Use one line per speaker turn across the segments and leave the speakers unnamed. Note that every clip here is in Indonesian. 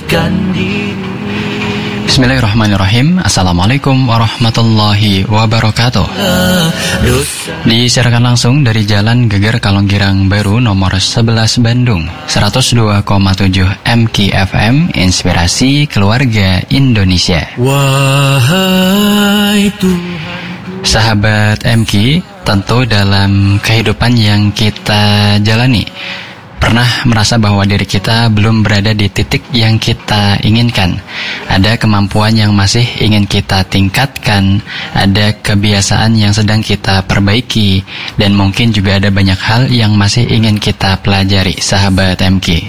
Bismillahirrahmanirrahim. Assalamualaikum warahmatullahi wabarakatuh. Disiarkan langsung dari Jalan Geger Kalonggirang Baru nomor 11 Bandung, 102,7 MKFM, Inspirasi Keluarga Indonesia. Wahai Tuhan. Sahabat MK, tentu dalam kehidupan yang kita jalani pernah merasa bahwa diri kita belum berada di titik yang kita inginkan. Ada kemampuan yang masih ingin kita tingkatkan, ada kebiasaan yang sedang kita perbaiki, dan mungkin juga ada banyak hal yang masih ingin kita pelajari, sahabat MK.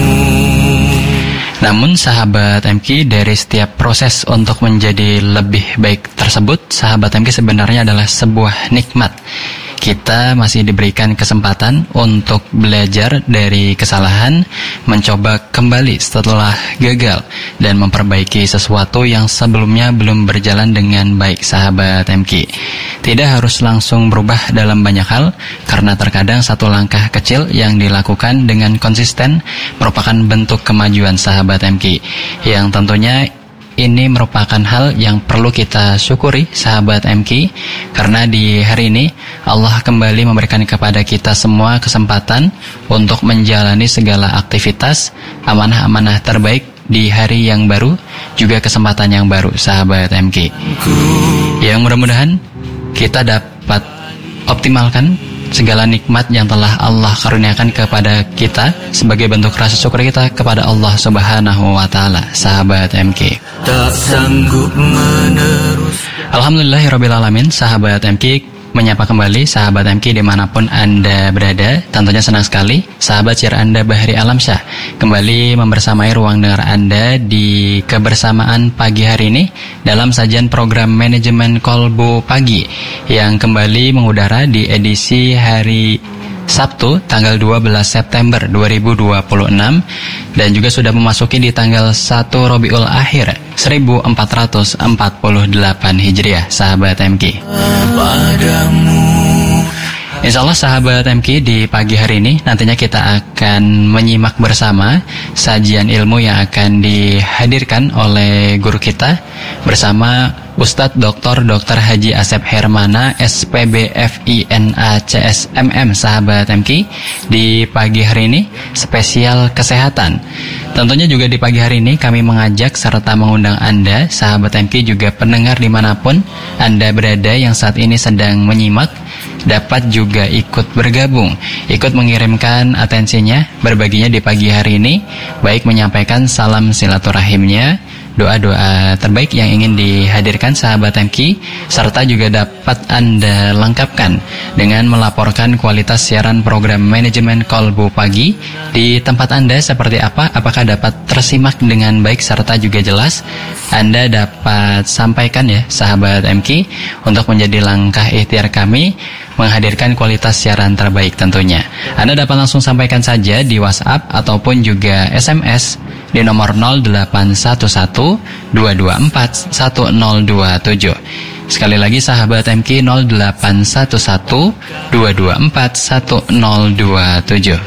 Namun sahabat MK, dari setiap proses untuk menjadi lebih baik tersebut, sahabat MK sebenarnya adalah sebuah nikmat. Kita masih diberikan kesempatan untuk belajar dari kesalahan, mencoba kembali setelah gagal, dan memperbaiki sesuatu yang sebelumnya belum berjalan dengan baik, sahabat MK. Tidak harus langsung berubah dalam banyak hal, karena terkadang satu langkah kecil yang dilakukan dengan konsisten merupakan bentuk kemajuan, sahabat MK, yang tentunya ini merupakan hal yang perlu kita syukuri, sahabat MK, karena di hari ini Allah kembali memberikan kepada kita semua kesempatan untuk menjalani segala aktivitas, amanah-amanah terbaik di hari yang baru, juga kesempatan yang baru, sahabat MK. Yang mudah-mudahan kita dapat optimalkan segala nikmat yang telah Allah karuniakan kepada kita sebagai bentuk rasa syukur kita kepada Allah Subhanahu wa Ta'ala, sahabat MK. Tak sanggup menerus. Alhamdulillahirabbil alamin, sahabat MK, menyapa kembali sahabat MK dimanapun Anda berada. Tentunya senang sekali sahabat siar Anda Bahri Alamsyah kembali membersamai ruang dengar Anda di kebersamaan pagi hari ini dalam sajian program Manajemen Kolbu Pagi yang kembali mengudara di edisi hari Sabtu tanggal 12 September 2026 dan juga sudah memasuki di tanggal 1 Rabiul Akhir 1448 Hijriah, sahabat MK. Insyaallah sahabat MK, di pagi hari ini nantinya kita akan menyimak bersama sajian ilmu yang akan dihadirkan oleh guru kita bersama Ustadz Dr. Haji Asep Hermana SPB FINA CSMM, sahabat MK. Di pagi hari ini spesial kesehatan. Tentunya juga di pagi hari ini kami mengajak serta mengundang Anda, sahabat MK, juga pendengar dimanapun Anda berada yang saat ini sedang menyimak, dapat juga ikut bergabung, ikut mengirimkan atensinya, berbaginya di pagi hari ini, baik menyampaikan salam silaturahimnya, doa-doa terbaik yang ingin dihadirkan sahabat MK, serta juga dapat Anda lengkapkan dengan melaporkan kualitas siaran program Manajemen Kolbu Pagi di tempat Anda seperti apa, apakah dapat tersimak dengan baik serta juga jelas. Anda dapat sampaikan ya sahabat MK untuk menjadi langkah ikhtiar kami menghadirkan kualitas siaran terbaik tentunya. Anda dapat langsung sampaikan saja di WhatsApp ataupun juga SMS di nomor 0811 224 1027. Sekali lagi sahabat MK, 0811 224 1027.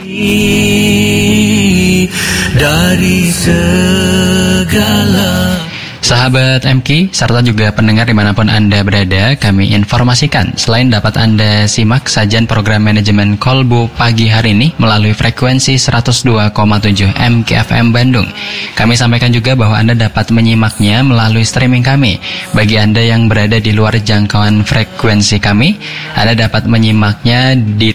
Dari segala sahabat MK, serta juga pendengar dimanapun Anda berada, kami informasikan selain dapat Anda simak sajian program Manajemen Kolbu Pagi hari ini melalui frekuensi 102,7 MKFM Bandung, kami sampaikan juga bahwa Anda dapat menyimaknya melalui streaming kami. Bagi Anda yang berada di luar jangkauan frekuensi kami, Anda dapat menyimaknya di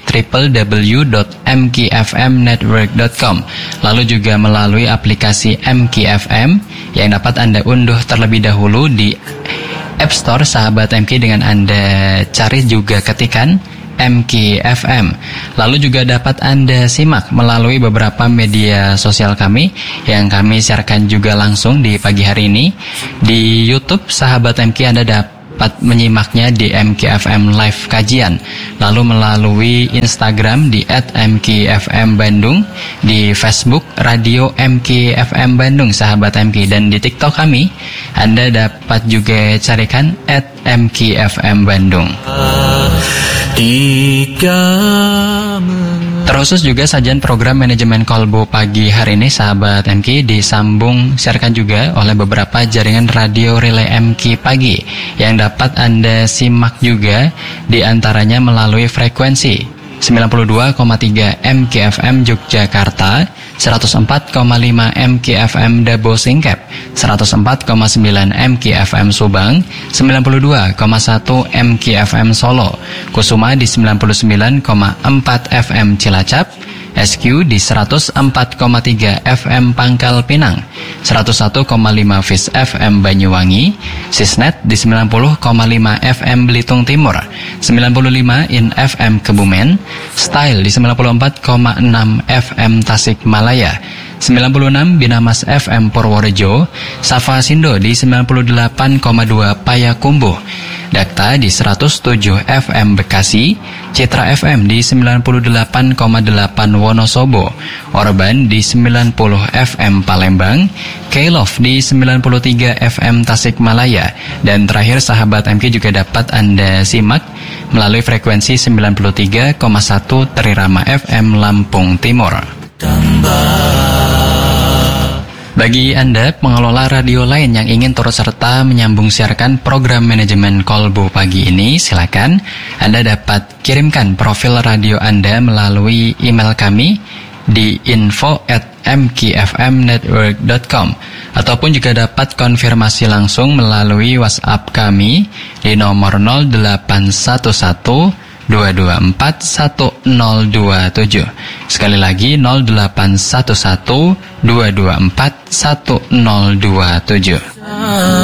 www.mkfmnetwork.com, lalu juga melalui aplikasi MKFM yang dapat Anda unduh terlebih dahulu di App Store sahabat MK dengan Anda cari juga ketikan MKFM. Lalu juga dapat Anda simak melalui beberapa media sosial kami yang kami siarkan juga langsung di pagi hari ini. Di YouTube sahabat MK Anda dapat menyimaknya di MKFM Live Kajian, lalu melalui Instagram di @mkfmbandung, di Facebook Radio MKFM Bandung sahabat MK, dan di TikTok kami Anda dapat juga carikan @mkfm Bandung. Terkhusus juga sajian program manajemen Kolbu pagi hari ini sahabat MK disambung siarkan juga oleh beberapa jaringan radio relay MK pagi yang dapat Anda simak juga diantaranya melalui frekuensi 92,3 MKFM Yogyakarta, 104,5 MKFM Dabo Singkep, 104,9 MKFM Subang, 92,1 MKFM Solo, Kusuma di 99,4 FM Cilacap, SQ di 104,3 FM Pangkal Pinang, 101,5 Fis FM Banyuwangi, Sisnet di 90,5 FM Belitung Timur, 95 in FM Kebumen, Style di 94,6 FM Tasikmalaya, 96 Binamas FM Purworejo, Safa Sindo di 98,2 Payakumbuh, Dakta di 107 FM Bekasi, Citra FM di 98,8 Wonosobo, Orban di 90 FM Palembang, K-Love di 93 FM Tasikmalaya, dan terakhir sahabat MK juga dapat Anda simak melalui frekuensi 93,1 Trirama FM Lampung Timur. Bagi Anda pengelola radio lain yang ingin turut serta menyambung siarkan program manajemen Kolbu pagi ini, silakan Anda dapat kirimkan profil radio Anda melalui email kami di info@mkfmnetwork.com ataupun juga dapat konfirmasi langsung melalui WhatsApp kami di nomor 0811 224 1027. Sekali lagi 0811 224 1027.